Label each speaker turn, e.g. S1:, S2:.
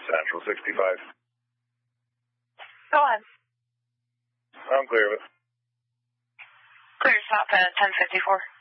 S1: Central 65.
S2: Go ahead.
S1: I'm clear of it.
S2: Clear stop at 1054.